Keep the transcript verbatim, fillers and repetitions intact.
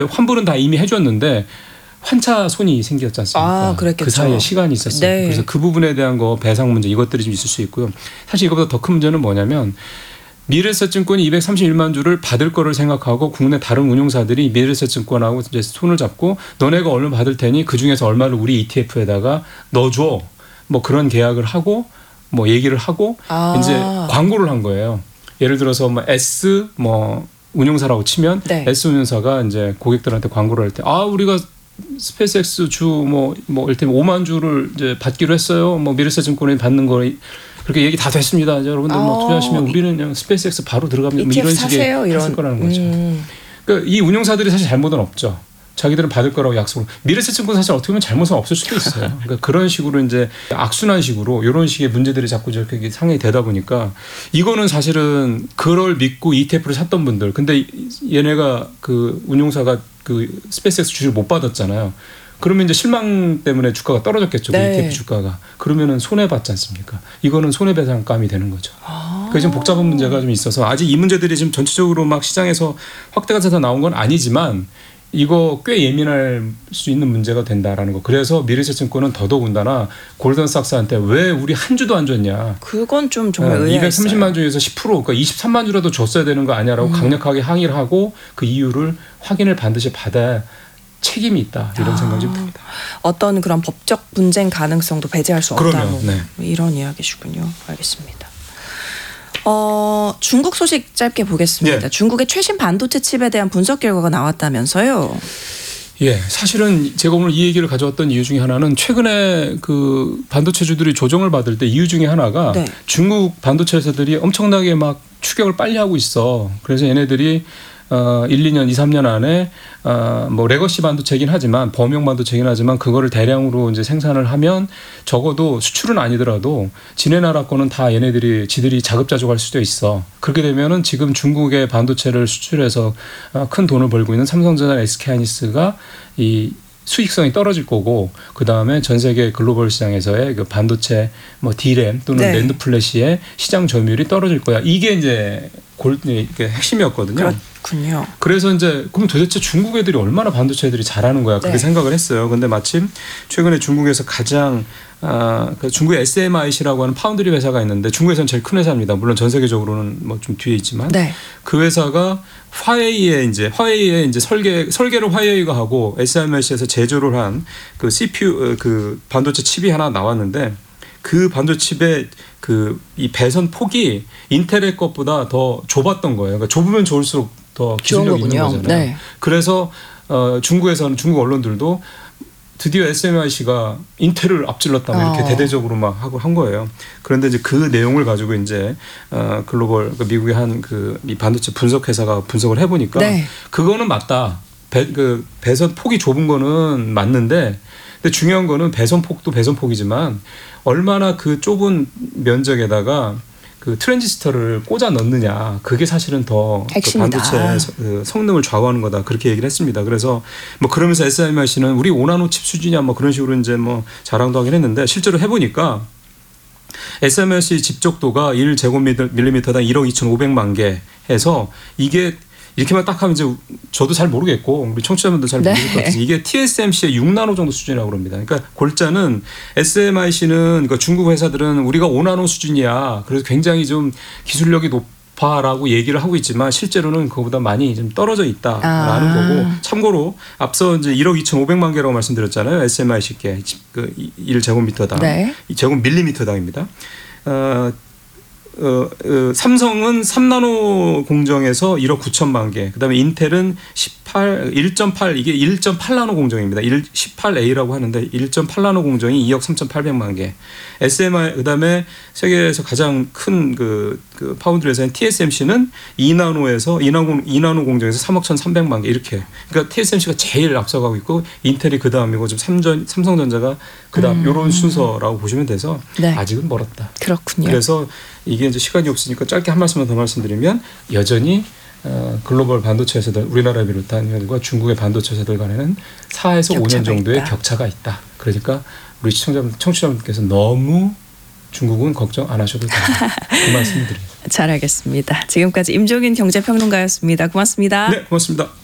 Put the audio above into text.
환불은 다 이미 해줬는데 환차 손이 생겼지 않습니까? 아, 그랬겠죠. 그 사이에 시간이 있었어요. 네. 그래서 그 부분에 대한 거 배상 문제 이것들이 좀 있을 수 있고요. 사실 이것보다 더 큰 문제는 뭐냐면 미래에셋증권이 이백삼십일만 주를 받을 거를 생각하고 국내 다른 운용사들이 미래에셋증권하고 이제 손을 잡고 너네가 얼마 받을 테니 그 중에서 얼마를 우리 이티에프에다가 넣어줘. 뭐 그런 계약을 하고 뭐 얘기를 하고 아. 이제 광고를 한 거예요. 예를 들어서 뭐 S 뭐 운용사라고 치면 네. S 운용사가 이제 고객들한테 광고를 할 때 아 우리가 스페이스X 주 뭐 뭐 일테면 오만 주를 이제 받기로 했어요. 뭐 미래에셋증권이 받는 거 그렇게 얘기 다 됐습니다. 이제 여러분들 뭐 아. 투자하시면 우리는 그냥 스페이스X 바로 들어가면 뭐 이런 식의 했을 거라는 거죠. 음. 그러니까 이 운용사들이 사실 잘못은 없죠. 자기들은 받을 거라고 약속을. 미래에셋증권 사실 어떻게 보면 잘못은 없을 수도 있어요. 그러니까 그런 식으로 이제 악순환 식으로 이런 식의 문제들이 자꾸 저렇게 상황이 되다 보니까 이거는 사실은 그걸 믿고 이티에프를 샀던 분들. 근데 얘네가 그 운용사가 그 스페이스X 주식을 못 받았잖아요. 그러면 이제 실망 때문에 주가가 떨어졌겠죠. 네. 이티에프 주가가. 그러면은 손해 받지 않습니까? 이거는 손해배상감이 되는 거죠. 아. 그래서 좀 복잡한 문제가 좀 있어서 아직 이 문제들이 지금 전체적으로 막 시장에서 확대가 돼서 나온 건 아니지만 이거 꽤 예민할 수 있는 문제가 된다라는 거. 그래서 미래에셋증권은 더더군다나 골든삭스한테 왜 우리 한 주도 안 줬냐. 그건 좀 정말 네, 의아했어요. 이백삼십만 주에서 십 퍼센트 그러니까 이십삼만 주라도 줬어야 되는 거 아니야라고 음. 강력하게 항의를 하고 그 이유를 확인을 반드시 받아야 책임이 있다. 이런 아. 생각이 좀 듭니다. 어떤 그런 법적 분쟁 가능성도 배제할 수 없다. 그러면, 네. 이런 이야기시군요. 알겠습니다. 어, 중국 소식 짧게 보겠습니다. 예. 중국의 최신 반도체 칩에 대한 분석 결과가 나왔다면서요. 예, 사실은 제가 오늘 이 얘기를 가져왔던 이유 중에 하나는 최근에 그 반도체주들이 조정을 받을 때 이유 중에 하나가 네. 중국 반도체 회사들이 엄청나게 막 추격을 빨리 하고 있어. 그래서 얘네들이 어, 일, 이 년, 이, 삼 년 안에 어, 뭐 레거시 반도체이긴 하지만 범용 반도체이긴 하지만 그거를 대량으로 이제 생산을 하면 적어도 수출은 아니더라도 지네 나라 거는 다 얘네들이 지들이 자급자족할 수도 있어. 그렇게 되면은 지금 중국의 반도체를 수출해서 어, 큰 돈을 벌고 있는 삼성전자, 에스케이하이닉스가 이 수익성이 떨어질 거고 그 다음에 전 세계 글로벌 시장에서의 그 반도체 뭐 디램 또는 네. 랜드 플래시의 시장 점유율이 떨어질 거야. 이게 이제 골 이게 핵심이었거든요. 그렇군요. 그래서 이제 그럼 도대체 중국 애들이 얼마나 반도체 애들이 잘하는 거야? 그렇게 네. 생각을 했어요. 근데 마침 최근에 중국에서 가장 아, 그 중국의 에스엠아이씨라고 하는 파운드리 회사가 있는데 중국에서는 제일 큰 회사입니다. 물론 전 세계적으로는 뭐 좀 뒤에 있지만 네. 그 회사가 화웨이에 이제 화웨이에 이제 설계 설계를 화웨이가 하고 에스엠아이씨에서 제조를 한 그 씨피유 그 반도체 칩이 하나 나왔는데 그 반도체 칩의 그 이 배선 폭이 인텔의 것보다 더 좁았던 거예요. 그러니까 좁으면 좋을수록 더 기술력이 있는 거잖아요. 네. 그래서 어, 중국에서는 중국 언론들도 드디어 에스엠아이씨가 인텔을 앞질렀다 뭐 이렇게 어. 대대적으로 막 하고 한 거예요. 그런데 이제 그 내용을 가지고 이제 어, 글로벌 그 미국의 한 그 이 반도체 분석 회사가 분석을 해보니까 네. 그거는 맞다. 배, 그 배선 폭이 좁은 거는 맞는데, 근데 중요한 거는 배선 폭도 배선 폭이지만 얼마나 그 좁은 면적에다가 그 트랜지스터를 꽂아 넣느냐, 그게 사실은 더 그 반도체 그 성능을 좌우하는 거다, 그렇게 얘기를 했습니다. 그래서 뭐 그러면서 에스엠아이씨는 우리 오 나노 칩 수준이야 뭐 그런 식으로 이제 뭐 자랑도 하긴 했는데 실제로 해보니까 에스엠아이씨 집적도가 일 제곱밀리미터당 일억 이천오백만 개 해서 이게 이렇게만 딱 하면 이제 저도 잘 모르겠고 우리 청취자분들 잘 모르겠을 것 같아서 이게 티에스엠씨의 육 나노 정도 수준이라고 그럽니다. 그러니까 골자는 에스엠아이씨는 그러니까 중국 회사들은 우리가 오 나노 수준이야. 그래서 굉장히 좀 기술력이 높아라고 얘기를 하고 있지만 실제로는 그거보다 많이 좀 떨어져 있다라는 아. 거고, 참고로 앞서 이제 일억 이천오백만 개라고 말씀드렸잖아요. 에스엠아이씨께 그 일 제곱미터당, 네. 제곱밀리미터당입니다. 어, 어, 어, 삼성은 삼 나노 공정에서 일억 구천만 개, 그다음에 인텔은 십팔, 일 점 팔, 이게 일 점 팔 나노 공정입니다. 십팔 에이라고 하는데 일 점 팔 나노 공정이 이억 삼천팔백만 개. 에스엠아이, 그다음에 세계에서 가장 큰 그 그 파운드리 회사인 티에스엠씨는 이 나노에서 이 나노, 이 나노 공정에서 삼억 천삼백만 개 이렇게. 그러니까 티에스엠씨가 제일 앞서가고 있고 인텔이 그 다음이고 지금 삼전, 삼성전자가 그 다음, 이런 음. 순서라고 보시면 돼서 네. 아직은 멀었다. 그렇군요. 그래서 이게 이제 시간이 없으니까 짧게 한 말씀만 더 말씀드리면 여전히 어, 글로벌 반도체 회사들, 우리나라 비롯한 회사들과 중국의 반도체 회사들 간에는 사에서 오 년 정도의 있다. 격차가 있다. 그러니까 우리 시청자분, 청취자분께서 너무 중국은 걱정 안 하셔도 됩니다. 그 말씀을 드립니다. 잘 알겠습니다. 지금까지 임종인 경제평론가였습니다. 고맙습니다. 네, 고맙습니다.